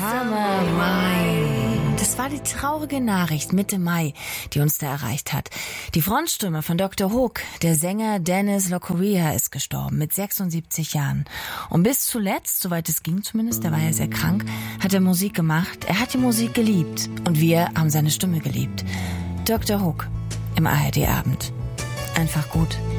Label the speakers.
Speaker 1: Summer Rain. Das war die traurige Nachricht Mitte Mai, die uns da erreicht hat. Die Frontstimme von Dr. Hook, der Sänger Dennis Locorrier, ist gestorben mit 76 Jahren. Und bis zuletzt, soweit es ging zumindest, er war ja sehr krank, hat er Musik gemacht. Er hat die Musik geliebt und wir haben seine Stimme geliebt. Dr. Hook im ARD-Abend. Einfach gut.